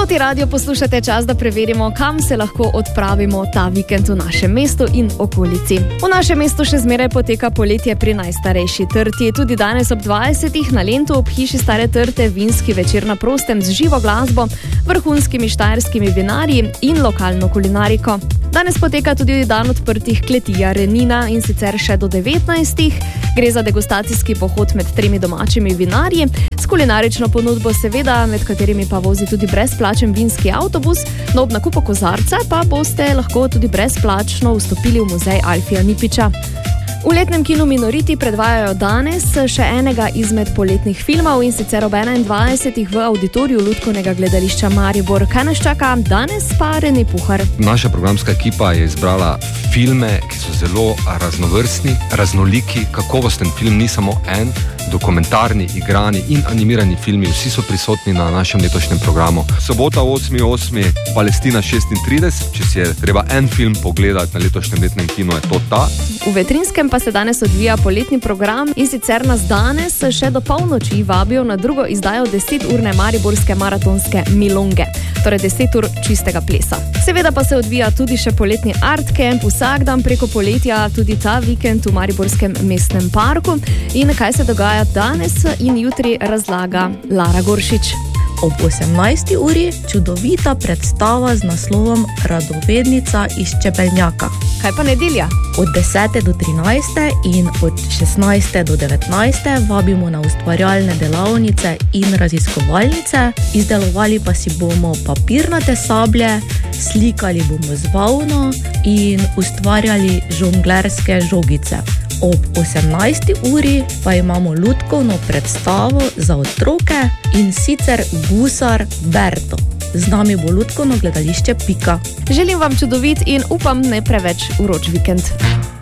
Sproti radio poslušate čas, da preverimo, kam se lahko odpravimo ta vikend v našem mestu in okolici. V našem mestu še zmeraj poteka poletje pri najstarejši trti. Tudi danes ob 20. na Lentu ob hiši Stare trte vinski večer na prostem z živo glasbo, vrhunskimi štajerskimi vinarji in lokalno kulinariko. Danes poteka tudi dan odprtih kleti Jarenina in sicer še do 19. Gre za degustacijski pohod med 3 domačimi vinarji, s kulinarično ponudbo seveda, med katerimi pa vozi tudi brezplačen vinski avtobus, no ob nakupu kozarca pa boste lahko tudi brezplačno vstopili v muzej Alfija Nipiča. V letnem kinu Minoriti predvajajo danes še enega izmed poletnih filmov in sicer ob 21. v auditoriju Lutkovnega gledališča Maribor. Kaj nas čaka danes, pa Rene Puhar? Naša programska ekipa je izbrala filme, ki so zelo raznovrstni, raznoliki, kakovosten film, ni samo en, dokumentarni, igrani in animirani filmi, vsi so prisotni na našem letošnjem programu. Sobota 8.8. Palestina 36, če si je treba en film pogledati na letošnjem letnem kinu, je to ta. V Vetrinskem pa se danes odvija poletni program in sicer nas danes še do polnoči vabijo na drugo izdajo 10-urne mariborske maratonske Milonge, torej 10 ur čistega plesa. Seveda pa se odvija tudi še poletni art camp vsak dan preko poletja, tudi ta vikend v Mariborskem mestnem parku. In kaj se dogaja danes in jutri, razlaga Lara Goršič. Ob 18. uri čudovita predstava z naslovom Radovednica iz Čebelnjaka. Kaj pa nedelja? Od 10. do 13. in od 16. do 19. vabimo na ustvarjalne delavnice in raziskovalnice. Izdelovali pa si bomo papirnate sablje, slikali bomo z volno in ustvarjali žonglerske žogice. Ob 18. uri pa imamo lutkovno predstavo za otroke in sicer Gusar Berto. Z nami bo lutkovno gledališče Pika. Želim vam čudovit in upam ne preveč vroč vikend.